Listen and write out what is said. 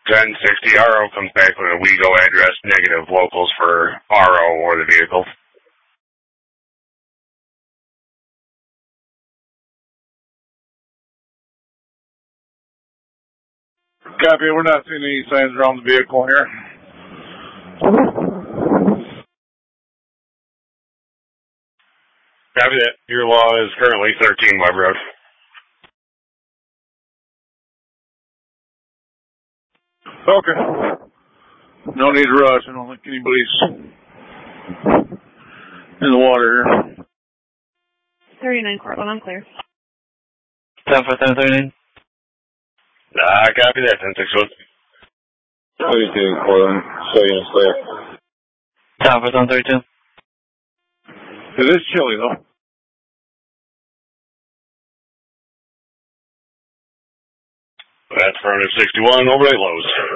1060 RO comes back with a WeGo address, negative locals for RO or the vehicle. Copy, we're not seeing any signs around the vehicle here. Copy that. Your law is currently 13 Webb Road. Okay. No need to rush. I don't think anybody's in the water here. 39 Cortland, I'm clear. 10-4-10-39. Copy that, 1061. 32 Cortland, show units clear. 10-4-10-32. It is chilly though. That's for 161, overnight lows.